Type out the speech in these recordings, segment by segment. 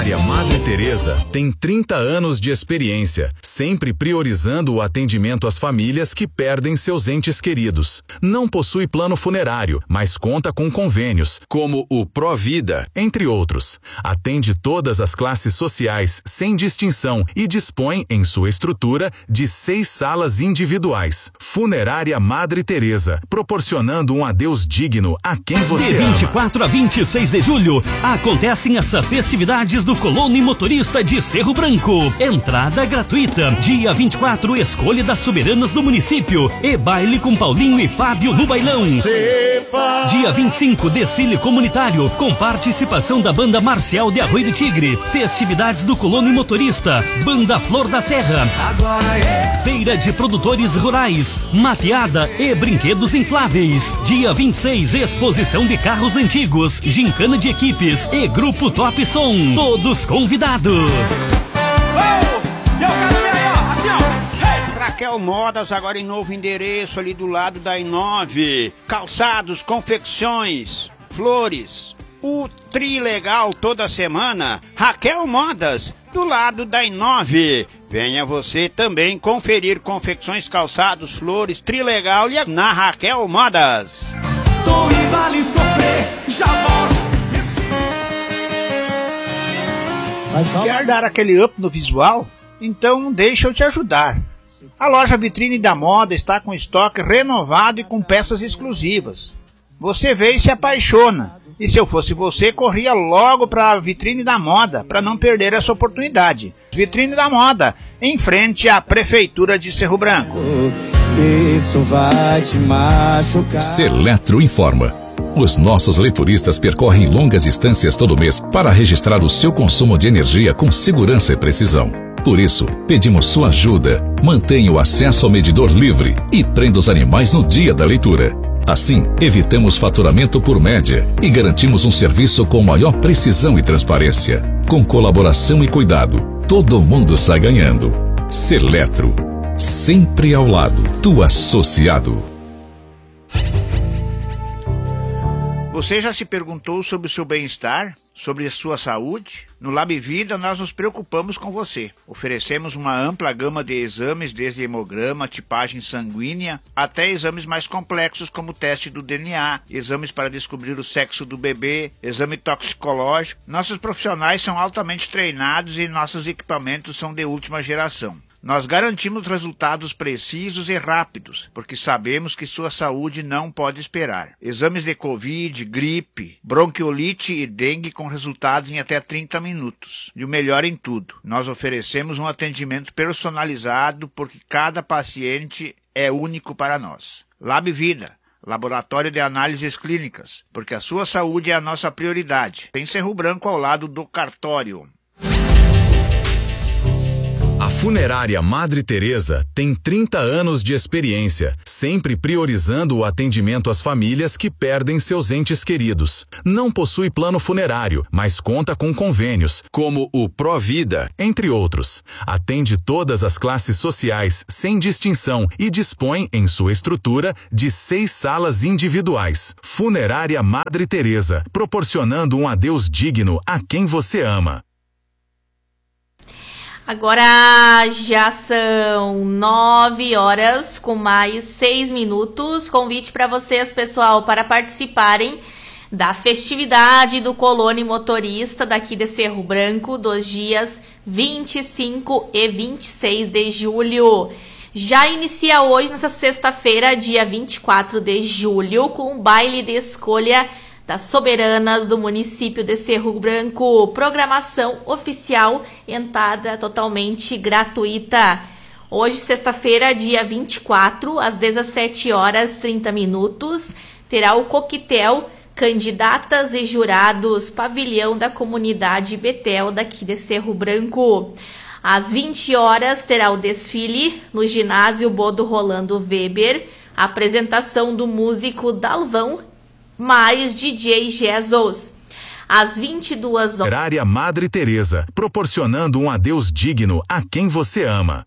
Funerária Madre Teresa tem 30 anos de experiência, sempre priorizando o atendimento às famílias que perdem seus entes queridos. Não possui plano funerário, mas conta com convênios, como o Provida, entre outros. Atende todas as classes sociais, sem distinção, e dispõe, em sua estrutura, de 6 salas individuais. Funerária Madre Teresa, proporcionando um adeus digno a quem você ama. De 24 a 26 de julho, acontecem as festividades do Colono e Motorista de Cerro Branco. Entrada gratuita. Dia 24, escolha das soberanas do município e baile com Paulinho e Fábio no bailão. Dia 25, desfile comunitário com participação da Banda Marcial de Arroio do Tigre. Festividades do Colono e Motorista, Banda Flor da Serra. Feira de produtores rurais, mateada e brinquedos infláveis. Dia 26, exposição de carros antigos, gincana de equipes e grupo Top Som. Todos convidados. Raquel Modas, agora em novo endereço, ali do lado da I9. Calçados, confecções, flores. O Trilegal toda semana. Raquel Modas, do lado da I9. Venha você também conferir confecções, calçados, flores, Trilegal e na Raquel Modas. Torre Vale sofrer, já volto. Quer dar aquele up no visual? Então deixa eu te ajudar. A loja Vitrine da Moda está com estoque renovado e com peças exclusivas. Você vê e se apaixona. E se eu fosse você, corria logo para a Vitrine da Moda, para não perder essa oportunidade. Vitrine da Moda, em frente à Prefeitura de Cerro Branco. Isso vai te machucar. Seletro informa. Os nossos leituristas percorrem longas distâncias todo mês para registrar o seu consumo de energia com segurança e precisão. Por isso, pedimos sua ajuda. Mantenha o acesso ao medidor livre e prenda os animais no dia da leitura. Assim, evitamos faturamento por média e garantimos um serviço com maior precisão e transparência. Com colaboração e cuidado, todo mundo sai ganhando. Seletro, sempre ao lado do associado. Você já se perguntou sobre o seu bem-estar? Sobre a sua saúde? No Lab Vida nós nos preocupamos com você. Oferecemos uma ampla gama de exames, desde hemograma, tipagem sanguínea, até exames mais complexos como o teste do DNA, exames para descobrir o sexo do bebê, exame toxicológico. Nossos profissionais são altamente treinados e nossos equipamentos são de última geração. Nós garantimos resultados precisos e rápidos, porque sabemos que sua saúde não pode esperar. Exames de Covid, gripe, bronquiolite e dengue com resultados em até 30 minutos. E o melhor em tudo, nós oferecemos um atendimento personalizado, porque cada paciente é único para nós. Lab Vida, Laboratório de Análises Clínicas, porque a sua saúde é a nossa prioridade. Tem Cerro Branco ao lado do cartório. A Funerária Madre Teresa tem 30 anos de experiência, sempre priorizando o atendimento às famílias que perdem seus entes queridos. Não possui plano funerário, mas conta com convênios, como o Provida, entre outros. Atende todas as classes sociais, sem distinção, e dispõe, em sua estrutura, de 6 salas individuais. Funerária Madre Teresa, proporcionando um adeus digno a quem você ama. Agora já são 9 horas com mais 6 minutos. Convite para vocês, pessoal, para participarem da festividade do Colono e Motorista daqui de Cerro Branco, dos dias 25 e 26 de julho. Já inicia hoje, nessa sexta-feira, dia 24 de julho, com o baile de escolha das soberanas do município de Cerro Branco. Programação oficial, entrada totalmente gratuita. Hoje, sexta-feira, dia 24, às 17h30, terá o coquetel Candidatas e Jurados, pavilhão da comunidade Betel, daqui de Cerro Branco. Às 20 horas, terá o desfile no ginásio Bodo Rolando Weber, apresentação do músico Dalvão, mais DJ Jesus. Às 22 horas... Funerária Madre Teresa, proporcionando um adeus digno a quem você ama.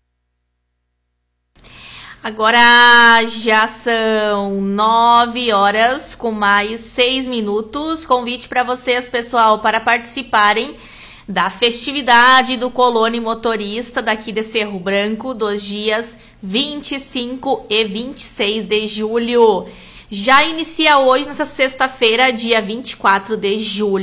Agora já são 9 horas com mais 6 minutos. Convite para vocês, pessoal, para participarem da festividade do Colônia Motorista daqui de Cerro Branco, dos dias 25 e 26 de julho. Já inicia hoje, nessa sexta-feira, dia 24 de julho.